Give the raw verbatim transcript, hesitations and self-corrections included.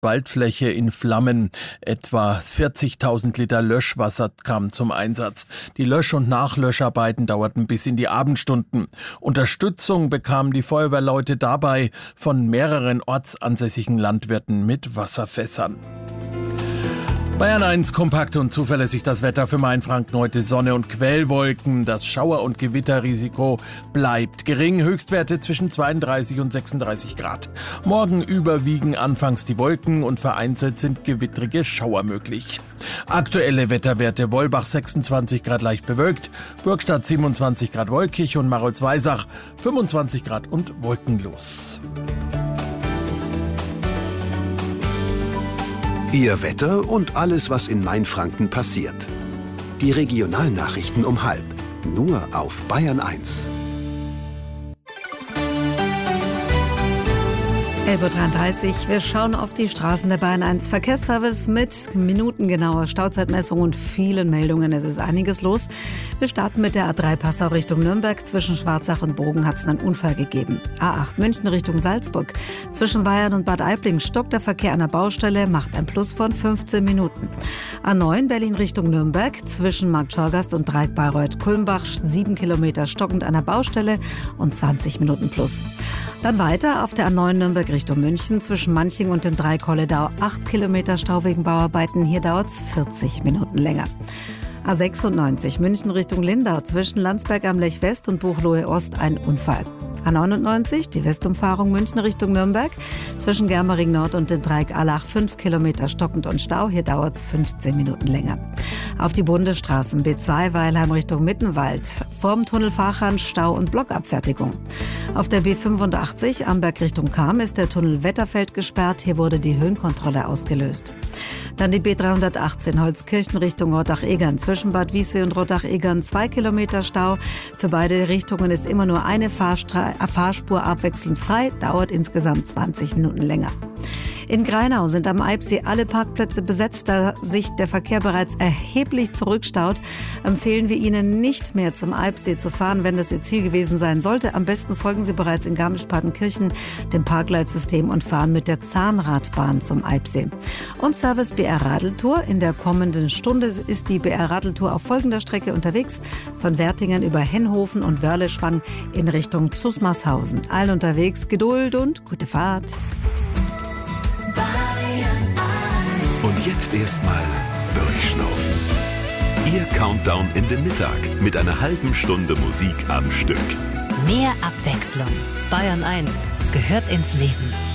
Waldfläche in Flammen. Etwa vierzigtausend Liter Löschwasser kamen zum Einsatz. Die Lösch- und Nachlöscharbeiten dauerten bis in die Abendstunden. Unterstützung bekamen die Feuerwehrleute dabei von mehreren ortsansässigen Landwirten mit Wasserfässern. Bayern eins, kompakt und zuverlässig das Wetter für Mainfranken. Heute Sonne und Quellwolken. Das Schauer- und Gewitterrisiko bleibt gering. Höchstwerte zwischen zweiunddreißig und sechsunddreißig Grad. Morgen überwiegen anfangs die Wolken und vereinzelt sind gewittrige Schauer möglich. Aktuelle Wetterwerte: Wolbach sechsundzwanzig Grad leicht bewölkt, Burgstadt siebenundzwanzig Grad wolkig und Marolz-Weisach fünfundzwanzig Grad und wolkenlos. Ihr Wetter und alles, was in Mainfranken passiert. Die Regionalnachrichten um halb. Nur auf Bayern eins. elf Uhr dreiunddreißig. Wir schauen auf die Straßen der Bayern eins Verkehrsservice mit minutengenauer Stauzeitmessung und vielen Meldungen. Es ist einiges los. Wir starten mit der A drei Passau Richtung Nürnberg. Zwischen Schwarzach und Bogen hat es einen Unfall gegeben. A acht München Richtung Salzburg. Zwischen Weyern und Bad Aibling stockt der Verkehr an der Baustelle, macht ein Plus von fünfzehn Minuten. A neun Berlin Richtung Nürnberg. Zwischen Markt Schorgast und Dreieck Bayreuth-Kulmbach sieben Kilometer stockend an der Baustelle und zwanzig Minuten plus. Dann weiter auf der A neun Nürnberg Richtung München. Zwischen Manching und dem Dreieck Holledau acht Kilometer Stau wegen Bauarbeiten. Hier dauert es vierzig Minuten länger. A sechsundneunzig München Richtung Lindau. Zwischen Landsberg am Lech West und Buchloe Ost ein Unfall. A neunundneunzig, die Westumfahrung München Richtung Nürnberg. Zwischen Germering Nord und dem Dreieck Allach fünf Kilometer stockend und Stau. Hier dauert es fünfzehn Minuten länger. Auf die Bundesstraßen B zwei Weilheim Richtung Mittenwald. Vorm Tunnel Fahrhahn Stau und Blockabfertigung. Auf der B fünfundachtzig Amberg Richtung Cham ist der Tunnel Wetterfeld gesperrt. Hier wurde die Höhenkontrolle ausgelöst. Dann die B dreihundertachtzehn Holzkirchen Richtung Rottach-Egern. Zwischen Bad Wiessee und Rottach-Egern zwei Kilometer Stau. Für beide Richtungen ist immer nur eine Fahrstra- Fahrspur abwechselnd frei. Dauert insgesamt zwanzig Minuten länger. In Greinau sind am Eibsee alle Parkplätze besetzt. Da sich der Verkehr bereits erheblich zurückstaut, empfehlen wir Ihnen nicht mehr zum Eibsee zu fahren, wenn das Ihr Ziel gewesen sein sollte. Am besten folgen Sie bereits in Garmisch-Partenkirchen dem Parkleitsystem und fahren mit der Zahnradbahn zum Eibsee. Und Service B R Radeltour. In der kommenden Stunde ist die B R Radeltour auf folgender Strecke unterwegs. Von Wertingen über Henhofen und Wörleschwang in Richtung Zusmarshausen. Allen unterwegs Geduld und gute Fahrt. Und jetzt erstmal durchschnaufen. Ihr Countdown in den Mittag mit einer halben Stunde Musik am Stück. Mehr Abwechslung. Bayern eins gehört ins Leben.